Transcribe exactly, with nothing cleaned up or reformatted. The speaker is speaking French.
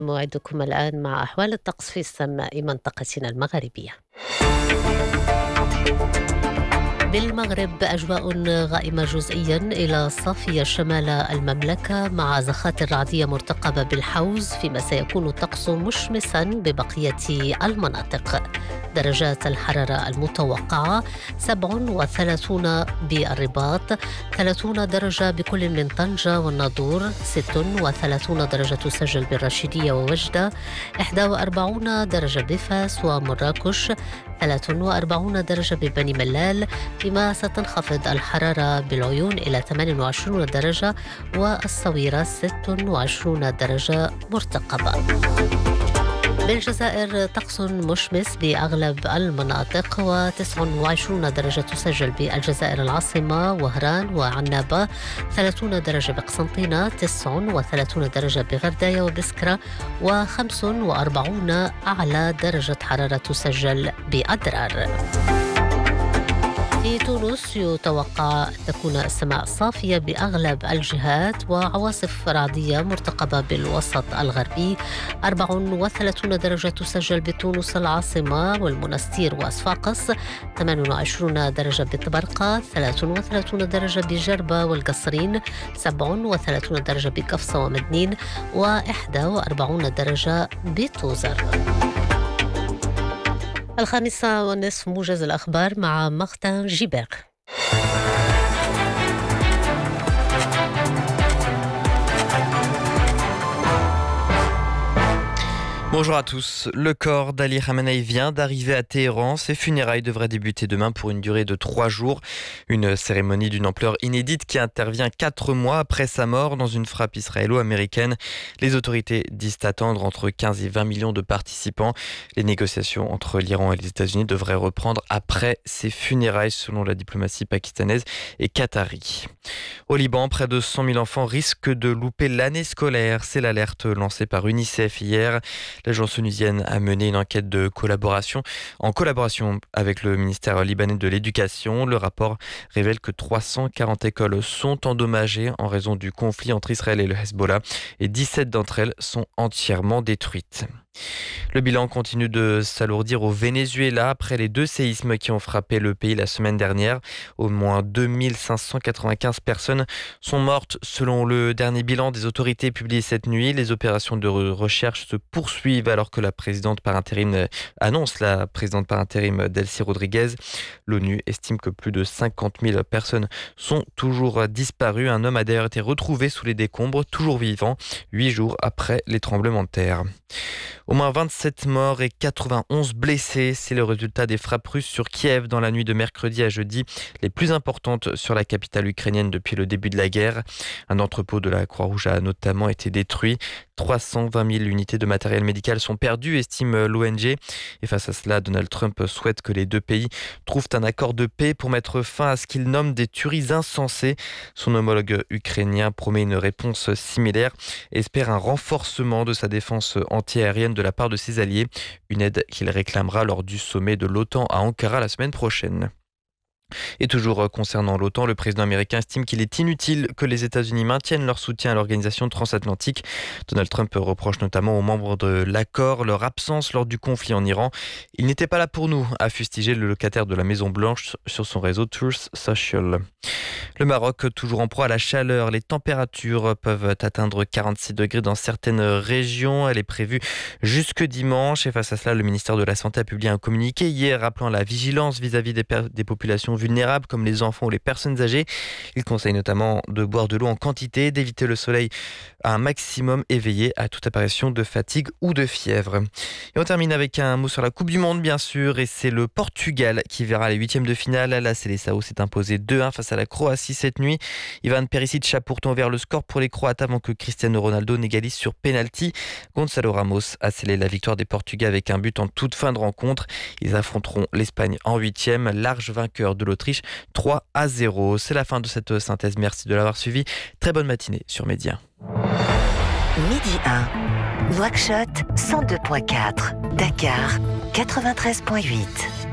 موعدكم الآن مع أحوال الطقس في سماء منطقتنا المغربية. بالمغرب أجواء غائمة جزئيا إلى صافية شمال المملكة مع زخات رعدية مرتقبة بالحوز، فيما سيكون الطقس مشمسا ببقية المناطق. درجات الحرارة المتوقعة سبع وثلاثون بالرباط، ثلاثون درجة بكل من طنجة والناظور، ست وثلاثون درجة تسجل بالرشيدية ووجدة، إحدى وأربعين درجة بفاس ومراكش، ثلاث وأربعين درجة ببني ملال، فيما ستنخفض الحرارة بالعيون إلى ثمانية وعشرين درجة والصويرة ست وعشرين درجة مرتقبة. بالجزائر طقس مشمس بأغلب المناطق، وتسع وعشرين درجة تسجل بالجزائر العاصمة وهران وعنابة، ثلاثين درجة بقسنطينة، تسع وثلاثين درجة بغرداية وبسكرة، وخمس وأربعين أعلى درجة حرارة تسجل بأدرار. في تونس يتوقع أن تكون السماء صافية بأغلب الجهات، وعواصف رعدية مرتقبة بالوسط الغربي، أربع وثلاثين درجة تسجل بتونس العاصمة والمنستير وصفاقس، ثمانية وعشرين درجة بطبرقة، ثلاث وثلاثين درجة بجربة والقصرين، سبع وثلاثين درجة بقفصة ومدنين، وإحدى وأربعين درجة بطوزر. الخامسة والنصف موجز الأخبار مع مختن جيبر. Bonjour à tous. Le corps d'Ali Khamenei vient d'arriver à Téhéran. Ses funérailles devraient débuter demain pour une durée de trois jours. Une cérémonie d'une ampleur inédite qui intervient quatre mois après sa mort dans une frappe israélo-américaine. Les autorités disent attendre entre quinze et vingt millions de participants. Les négociations entre l'Iran et les États-Unis devraient reprendre après ses funérailles, selon la diplomatie pakistanaise et qatari. Au Liban, près de cent mille enfants risquent de louper l'année scolaire. C'est l'alerte lancée par UNICEF hier. L'agence onusienne a mené une enquête de collaboration en collaboration avec le ministère libanais de l'Éducation. Le rapport révèle que trois cent quarante écoles sont endommagées en raison du conflit entre Israël et le Hezbollah et dix-sept d'entre elles sont entièrement détruites. Le bilan continue de s'alourdir au Venezuela après les deux séismes qui ont frappé le pays la semaine dernière. Au moins deux mille cinq cent quatre-vingt-quinze personnes sont mortes selon le dernier bilan des autorités publié cette nuit. Les opérations de recherche se poursuivent alors que la présidente par intérim annonce la présidente par intérim Delcy Rodriguez. L'ONU estime que plus de cinquante mille personnes sont toujours disparues. Un homme a d'ailleurs été retrouvé sous les décombres, toujours vivant, huit jours après les tremblements de terre. Au moins vingt-sept morts et quatre-vingt-onze blessés, c'est le résultat des frappes russes sur Kiev dans la nuit de mercredi à jeudi, les plus importantes sur la capitale ukrainienne depuis le début de la guerre. Un entrepôt de la Croix-Rouge a notamment été détruit. trois cent vingt mille unités de matériel médical sont perdues, estime l'O N G. Et face à cela, Donald Trump souhaite que les deux pays trouvent un accord de paix pour mettre fin à ce qu'il nomme des tueries insensées. Son homologue ukrainien promet une réponse similaire et espère un renforcement de sa défense antiaérienne de la part de ses alliés, une aide qu'il réclamera lors du sommet de l'OTAN à Ankara la semaine prochaine. Et toujours concernant l'OTAN, le président américain estime qu'il est inutile que les États-Unis maintiennent leur soutien à l'organisation transatlantique. Donald Trump reproche notamment aux membres de l'accord leur absence lors du conflit en Iran. Il n'était pas là pour nous, a fustigé le locataire de la Maison-Blanche sur son réseau Truth Social. Le Maroc, toujours en proie à la chaleur, les températures peuvent atteindre quarante-six degrés dans certaines régions. Elle est prévue jusque dimanche. Et face à cela, le ministère de la Santé a publié un communiqué hier rappelant la vigilance vis-à-vis des, per- des populations vulnérables comme les enfants ou les personnes âgées. Il conseille notamment de boire de l'eau en quantité, d'éviter le soleil à un maximum et veiller à toute apparition de fatigue ou de fièvre. Et on termine avec un mot sur la Coupe du Monde bien sûr, et c'est le Portugal qui verra les huitièmes de finale. La Seleção s'est imposée deux un face à la Croatie cette nuit. Ivan Perisic a pourtant ouvert le score pour les Croates avant que Cristiano Ronaldo n'égalise sur penalty. Gonçalo Ramos a scellé la victoire des Portugais avec un but en toute fin de rencontre. Ils affronteront l'Espagne en huitième, large vainqueur de l'Autriche, trois à zéro. C'est la fin de cette synthèse. Merci de l'avoir suivi. Très bonne matinée sur Média. Midi un, Nouakchott cent deux virgule quatre, Dakar quatre-vingt-treize virgule huit.